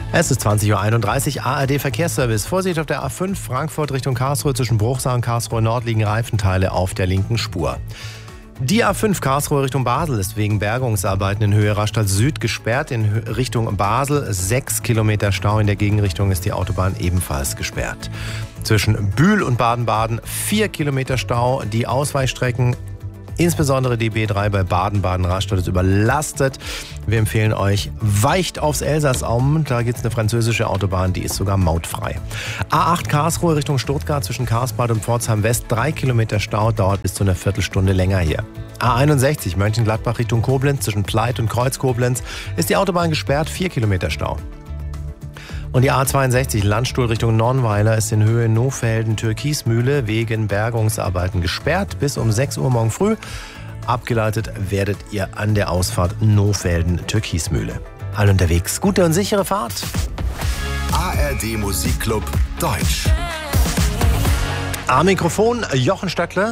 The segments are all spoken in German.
Es ist 20.31 Uhr, ARD Verkehrsservice. Vorsicht auf der A5 Frankfurt Richtung Karlsruhe. Zwischen Bruchsal und Karlsruhe Nord liegen Reifenteile auf der linken Spur. Die A5 Karlsruhe Richtung Basel ist wegen Bergungsarbeiten in Höhe Rastatt Süd gesperrt. In Richtung Basel 6 Kilometer Stau. In der Gegenrichtung ist die Autobahn ebenfalls gesperrt. Zwischen Bühl und Baden-Baden 4 Kilometer Stau. Die Ausweichstrecken, insbesondere die B3 bei Baden-Baden-Rastatt, ist überlastet. Wir empfehlen euch, weicht aufs Elsass um. Da gibt es eine französische Autobahn, die ist sogar mautfrei. A8 Karlsruhe Richtung Stuttgart zwischen Karlsbad und Pforzheim West 3 Kilometer Stau, dauert bis zu einer Viertelstunde länger hier. A61 Mönchengladbach Richtung Koblenz zwischen Pleit und Kreuz-Koblenz ist die Autobahn gesperrt, 4 Kilometer Stau. Und die A62 Landstuhl Richtung Nonnweiler ist in Höhe Nohfelden-Türkismühle wegen Bergungsarbeiten gesperrt bis um 6 Uhr morgen früh. Abgeleitet werdet ihr an der Ausfahrt Nohfelden-Türkismühle. Alle unterwegs. Gute und sichere Fahrt. ARD Musikclub Deutsch. Am Mikrofon Jochen Stöckle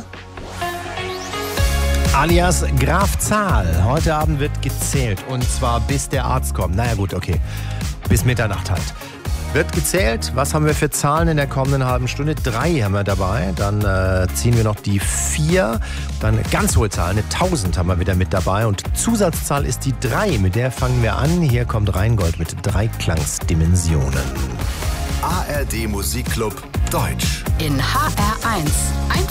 alias Graf Zahl. Heute Abend wird gezählt und zwar bis der Arzt kommt. Naja gut, okay. Bis Mitternacht halt. Wird gezählt. Was haben wir für Zahlen in der kommenden halben Stunde? 3 haben wir dabei. Dann ziehen wir noch die 4. Dann ganz hohe Zahl, eine 1000 haben wir wieder mit dabei. Und Zusatzzahl ist die 3. Mit der fangen wir an. Hier kommt Rheingold mit Dreiklangsdimensionen. ARD Musikclub Deutsch. In HR1.